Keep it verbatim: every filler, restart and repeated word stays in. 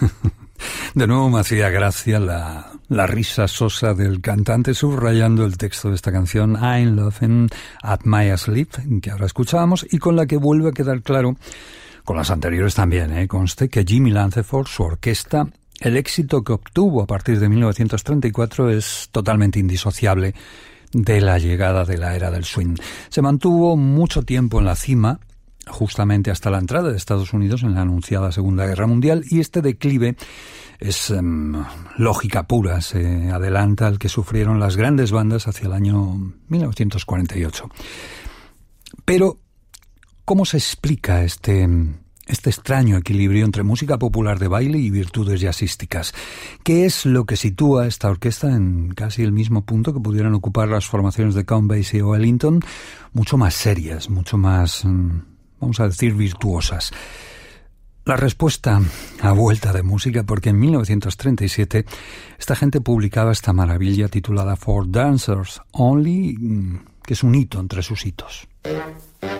De nuevo me hacía gracia la, la risa sosa del cantante subrayando el texto de esta canción I'm Laughing at My Sleep, que ahora escuchábamos, y con la que vuelve a quedar claro, con las anteriores también, ¿eh? conste que Jimmy Lanceford, su orquesta, el éxito que obtuvo a partir de mil novecientos treinta y cuatro es totalmente indisociable de la llegada de la era del swing. Se mantuvo mucho tiempo en la cima, justamente hasta la entrada de Estados Unidos en la anunciada Segunda Guerra Mundial, y este declive es um, lógica pura, se adelanta al que sufrieron las grandes bandas hacia el año mil novecientos cuarenta y ocho. Pero, ¿cómo se explica este, este extraño equilibrio entre música popular de baile y virtudes jazzísticas? ¿Qué es lo que sitúa esta orquesta en casi el mismo punto que pudieran ocupar las formaciones de Count Basie o Ellington, mucho más serias, mucho más, vamos a decir, virtuosas? La respuesta a vuelta de música, porque en mil novecientos treinta y siete esta gente publicaba esta maravilla titulada For Dancers Only, que es un hito entre sus hitos.